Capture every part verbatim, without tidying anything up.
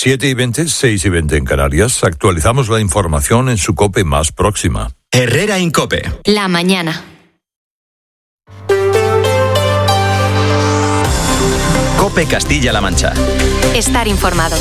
siete y veinte, seis y veinte en Canarias. Actualizamos la información en su COPE más próxima. Herrera en COPE. La mañana. COPE Castilla-La Mancha. Estar informado.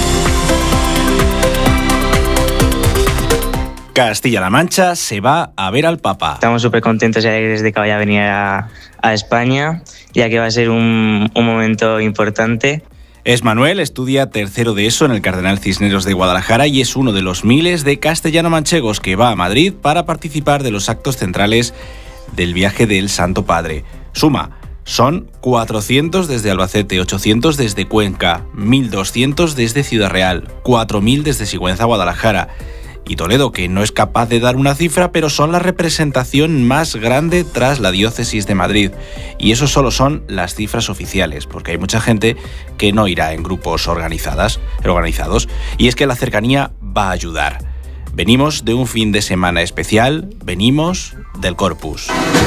Castilla-La Mancha se va a ver al Papa. Estamos súper contentos y alegres de que vaya a venir a, a España, ya que va a ser un, un momento importante. Es Manuel, estudia tercero de ESO en el Cardenal Cisneros de Guadalajara y es uno de los miles de castellano-manchegos que va a Madrid para participar de los actos centrales del viaje del Santo Padre. Suma, son cuatrocientos desde Albacete, ochocientos desde Cuenca, mil doscientos desde Ciudad Real, cuatro mil desde Sigüenza, Guadalajara. Y Toledo, que no es capaz de dar una cifra, pero son la representación más grande tras la diócesis de Madrid. Y eso solo son las cifras oficiales, porque hay mucha gente que no irá en grupos organizadas, organizados. Y es que la cercanía va a ayudar. Venimos de un fin de semana especial, venimos del Corpus.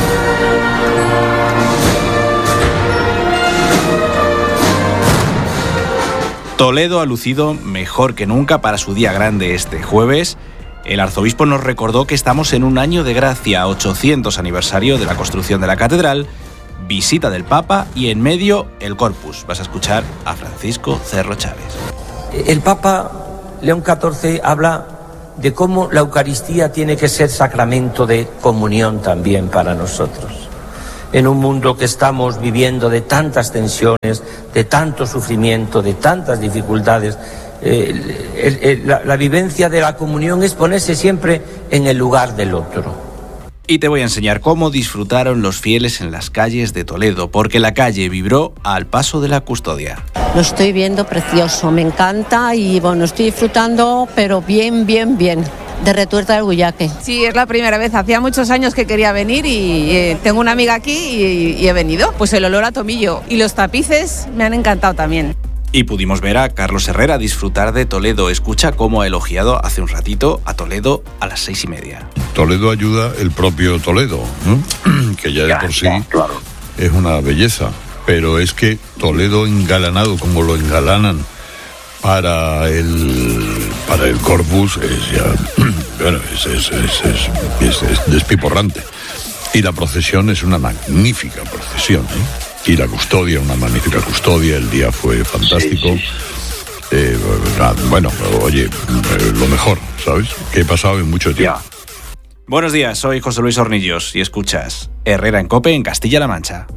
Toledo ha lucido mejor que nunca para su día grande este jueves. El arzobispo nos recordó que estamos en un año de gracia, ochocientos aniversario de la construcción de la catedral, visita del Papa y en medio el Corpus. Vas a escuchar a Francisco Cerro Chávez. El Papa León catorce habla de cómo la Eucaristía tiene que ser sacramento de comunión también para nosotros. En un mundo que estamos viviendo de tantas tensiones, de tanto sufrimiento, de tantas dificultades, eh, el, el, la, la vivencia de la comunión es ponerse siempre en el lugar del otro. Y te voy a enseñar cómo disfrutaron los fieles en las calles de Toledo, porque la calle vibró al paso de la custodia. Lo estoy viendo precioso, me encanta y bueno, estoy disfrutando, pero bien, bien, bien. De Retuerta del Guyaque. Sí, es la primera vez. Hacía muchos años que quería venir y eh, tengo una amiga aquí y, y he venido. Pues el olor a tomillo y los tapices me han encantado también. Y pudimos ver a Carlos Herrera disfrutar de Toledo. Escucha cómo ha elogiado hace un ratito a Toledo a las seis y media. Toledo ayuda el propio Toledo, ¿no? Que ya de por sí claro. Es una belleza. Pero es que Toledo engalanado como lo engalanan para el para el Corpus es ya bueno, es, es, es, es, es, es despiporrante. Y la procesión es una magnífica procesión, ¿eh? Y la custodia, una magnífica custodia, el día fue fantástico. Sí, sí. Eh, bueno, oye, lo mejor, ¿sabes? Que he pasado en mucho tiempo. Ya. Buenos días, soy José Luis Hornillos y escuchas Herrera en COPE en Castilla-La Mancha.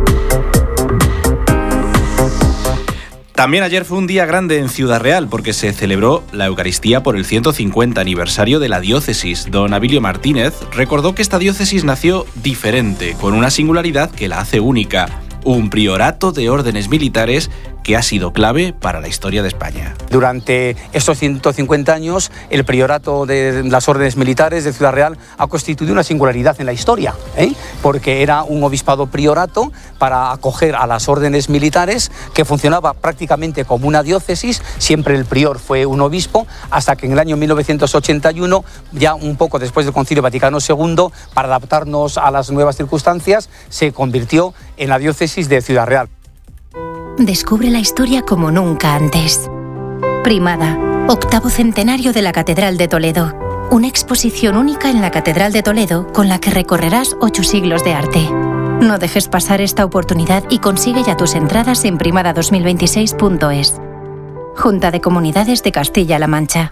También ayer fue un día grande en Ciudad Real porque se celebró la Eucaristía por el ciento cincuenta aniversario de la diócesis. Don Abilio Martínez recordó que esta diócesis nació diferente, con una singularidad que la hace única. Un priorato de órdenes militares que ha sido clave para la historia de España. Durante estos ciento cincuenta años, el priorato de las órdenes militares de Ciudad Real ha constituido una singularidad en la historia, ¿eh? Porque era un obispado priorato para acoger a las órdenes militares que funcionaba prácticamente como una diócesis. Siempre el prior fue un obispo, hasta que en el año mil novecientos ochenta y uno, ya un poco después del Concilio Vaticano segundo, para adaptarnos a las nuevas circunstancias, se convirtió en la diócesis de Ciudad Real. Descubre la historia como nunca antes. Primada, octavo centenario de la Catedral de Toledo. Una exposición única en la Catedral de Toledo con la que recorrerás ocho siglos de arte. No dejes pasar esta oportunidad y consigue ya tus entradas en primada dos mil veintiséis punto es. Junta de Comunidades de Castilla-La Mancha.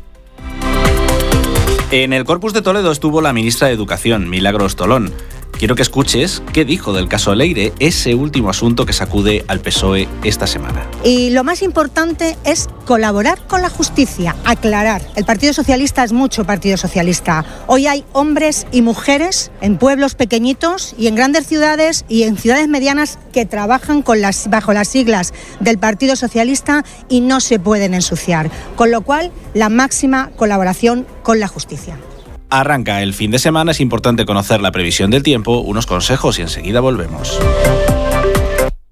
En el Corpus de Toledo estuvo la ministra de Educación, Milagros Tolón. Quiero que escuches qué dijo del caso Leire, ese último asunto que sacude al P S O E esta semana. Y lo más importante es colaborar con la justicia, aclarar. El Partido Socialista es mucho Partido Socialista. Hoy hay hombres y mujeres en pueblos pequeñitos y en grandes ciudades y en ciudades medianas que trabajan con las, bajo las siglas del Partido Socialista y no se pueden ensuciar. Con lo cual, la máxima colaboración con la justicia. Arranca el fin de semana, es importante conocer la previsión del tiempo, unos consejos y enseguida volvemos.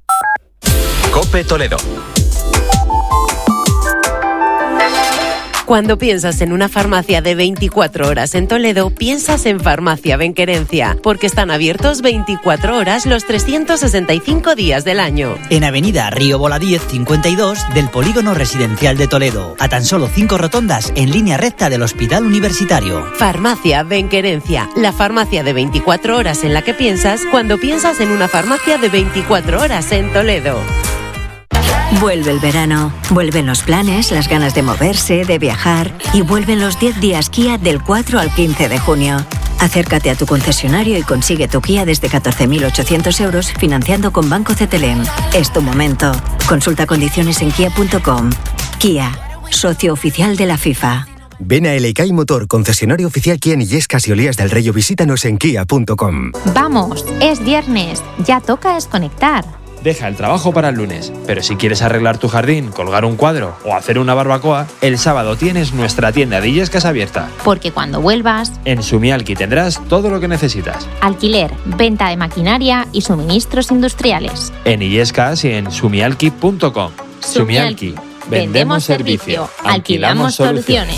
COPE Toledo. Cuando piensas en una farmacia de veinticuatro horas en Toledo, piensas en Farmacia Benquerencia, porque están abiertos veinticuatro horas los trescientos sesenta y cinco días del año. En Avenida Río Voladíez cincuenta y dos del Polígono Residencial de Toledo, a tan solo cinco rotondas en línea recta del Hospital Universitario. Farmacia Benquerencia, la farmacia de veinticuatro horas en la que piensas cuando piensas en una farmacia de veinticuatro horas en Toledo. Vuelve el verano, vuelven los planes, las ganas de moverse, de viajar y vuelven los diez días Kia del cuatro al quince de junio. Acércate a tu concesionario y consigue tu Kia desde catorce mil ochocientos euros financiando con Banco Cetelem. Es tu momento. Consulta condiciones en kia punto com. Kia, socio oficial de la FIFA. Ven a Elecay Motor, concesionario oficial Kia en Illescas y Olías del Rey, o visítanos en kia punto com. Vamos, es viernes, ya toca desconectar. Deja el trabajo para el lunes, pero si quieres arreglar tu jardín, colgar un cuadro o hacer una barbacoa, el sábado tienes nuestra tienda de Illescas abierta. Porque cuando vuelvas, en Sumialki tendrás todo lo que necesitas. Alquiler, venta de maquinaria y suministros industriales. En Illescas y en sumialki punto com. Sumialki, vendemos servicio, alquilamos soluciones.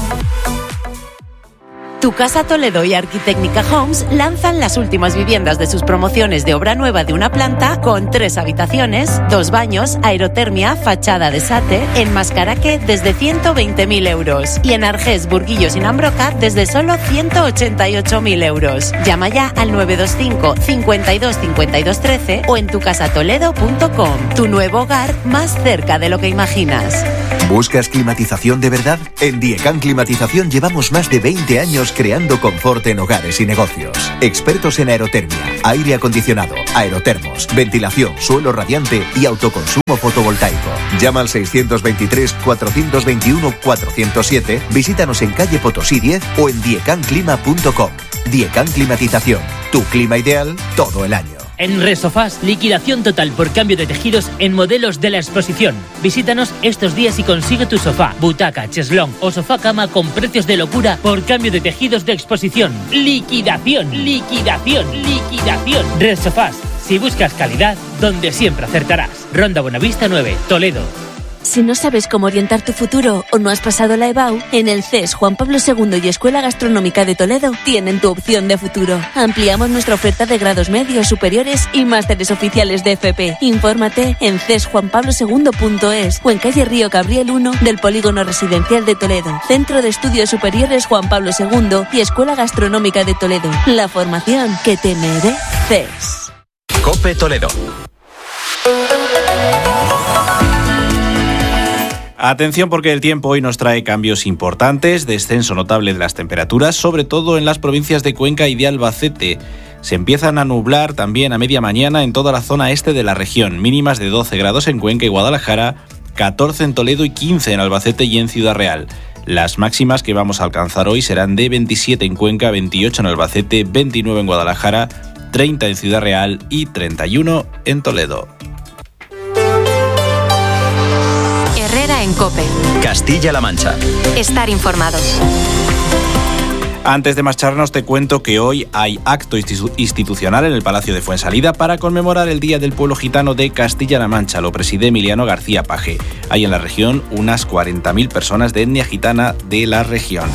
Tu Casa Toledo y Arquitecnica Homes lanzan las últimas viviendas de sus promociones de obra nueva de una planta con tres habitaciones, dos baños, aerotermia, fachada de sate, en Mascaraque desde ciento veinte mil euros y en Argés, Burguillos y Nambroca desde solo ciento ochenta y ocho mil euros. Llama ya al nueve dos cinco, cincuenta y dos, cincuenta y dos, trece o en tu casa toledo punto com. Tu nuevo hogar más cerca de lo que imaginas. ¿Buscas climatización de verdad? En Diecan Climatización llevamos más de veinte años creando confort en hogares y negocios. Expertos en aerotermia, aire acondicionado, aerotermos, ventilación, suelo radiante y autoconsumo fotovoltaico. Llama al seiscientos veintitrés, cuatrocientos veintiuno, cuatrocientos siete, visítanos en calle Potosí diez o en diecan clima punto com. Diecan Climatización, tu clima ideal todo el año. En Resofás, liquidación total por cambio de tejidos en modelos de la exposición. Visítanos estos días y consigue tu sofá, butaca, cheslón o sofá cama con precios de locura por cambio de tejidos de exposición. Liquidación, liquidación, liquidación. Resofás, si buscas calidad, donde siempre acertarás. Ronda Buenavista nueve, Toledo. Si no sabes cómo orientar tu futuro o no has pasado la EBAU, en el C E S Juan Pablo segundo y Escuela Gastronómica de Toledo tienen tu opción de futuro. Ampliamos nuestra oferta de grados medios, superiores y másteres oficiales de F P. Infórmate en c e s juan pablo segundo punto es o en calle Río Cabriel uno del Polígono Residencial de Toledo. Centro de Estudios Superiores Juan Pablo segundo y Escuela Gastronómica de Toledo. La formación que te mereces. COPE Toledo. Atención porque el tiempo hoy nos trae cambios importantes, descenso notable de las temperaturas, sobre todo en las provincias de Cuenca y de Albacete. Se empiezan a nublar también a media mañana en toda la zona este de la región, mínimas de doce grados en Cuenca y Guadalajara, catorce en Toledo y quince en Albacete y en Ciudad Real. Las máximas que vamos a alcanzar hoy serán de veintisiete en Cuenca, veintiocho en Albacete, veintinueve en Guadalajara, treinta en Ciudad Real y treinta y uno en Toledo. En COPE. Castilla-La Mancha. Estar informado. Antes de marcharnos te cuento que hoy hay acto institucional en el Palacio de Fuensalida para conmemorar el Día del Pueblo Gitano de Castilla-La Mancha. Lo preside Emiliano García Paje. Hay en la región unas cuarenta mil personas de etnia gitana de la región.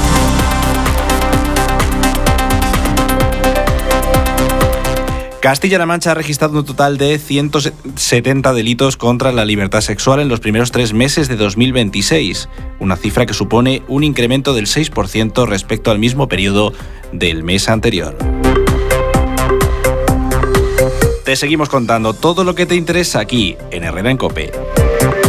Castilla-La Mancha ha registrado un total de ciento setenta delitos contra la libertad sexual en los primeros tres meses de dos mil veintiséis, una cifra que supone un incremento del seis por ciento respecto al mismo periodo del mes anterior. Te seguimos contando todo lo que te interesa aquí en Herrera en COPE.